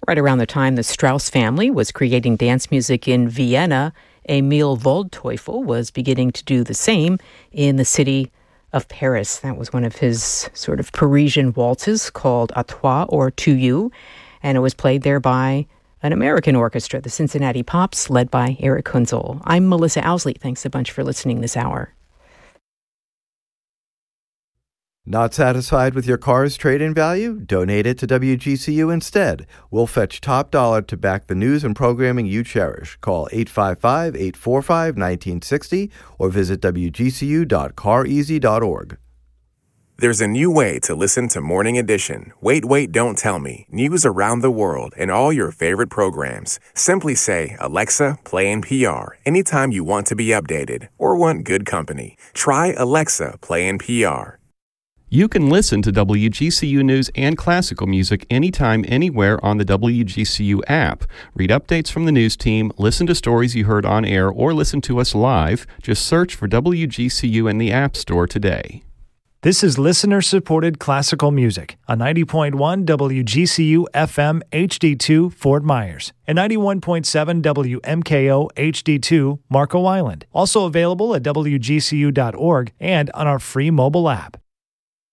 Right around the time the Strauss family was creating dance music in Vienna, Emil Waldteufel was beginning to do the same in the city of Paris. That was one of his sort of Parisian waltzes called À Toi or To You, and it was played there by an American orchestra, the Cincinnati Pops, led by Eric Kunzel. I'm Melissa Owsley. Thanks a bunch for listening this hour. Not satisfied with your car's trade-in value? Donate it to WGCU instead. We'll fetch top dollar to back the news and programming you cherish. Call 855-845-1960 or visit wgcu.careasy.org. There's a new way to listen to Morning Edition. Wait, Wait, Don't Tell Me. News around the world and all your favorite programs. Simply say, Alexa, play NPR anytime you want to be updated or want good company. Try Alexa, play NPR. You can listen to WGCU News and classical music anytime, anywhere on the WGCU app. Read updates from the news team, listen to stories you heard on air, or listen to us live. Just search for WGCU in the App Store today. This is listener-supported classical music on 90.1 WGCU FM HD2 Fort Myers and 91.7 WMKO HD2 Marco Island. Also available at WGCU.org and on our free mobile app.